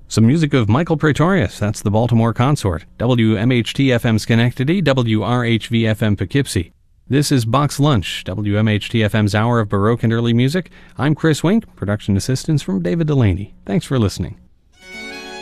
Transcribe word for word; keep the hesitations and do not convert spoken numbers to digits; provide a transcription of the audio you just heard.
Some music of Michael Praetorius, that's the Baltimore Consort, W M H T F M Schenectady, W R H V F M Poughkeepsie. This is Box Lunch, W M H T F M's hour of Baroque and early music. I'm Chris Wink, production assistance from David Delaney. Thanks for listening.